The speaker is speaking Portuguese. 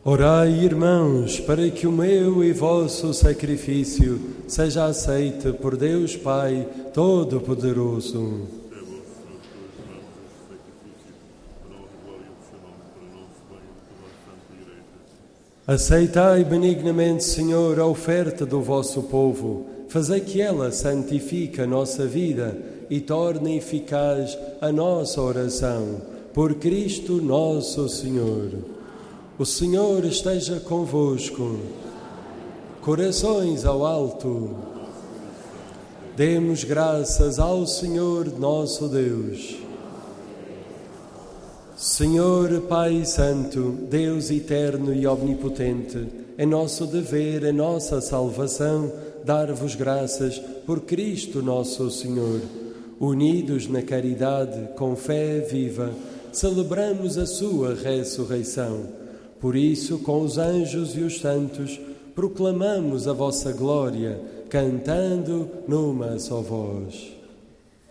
Orai, irmãos, para que o meu e vosso sacrifício seja aceite por Deus Pai Todo-Poderoso. Aceitai benignamente, Senhor, a oferta do vosso povo. Fazei que ela santifique a nossa vida e torne eficaz a nossa oração. Por Cristo nosso Senhor. O Senhor esteja convosco. Corações ao alto. Demos graças ao Senhor nosso Deus. Senhor Pai Santo, Deus eterno e omnipotente, é nosso dever, é nossa salvação, dar-vos graças por Cristo nosso Senhor. Unidos na caridade, com fé viva, celebramos a sua ressurreição. Por isso, com os anjos e os santos, proclamamos a vossa glória, cantando numa só voz.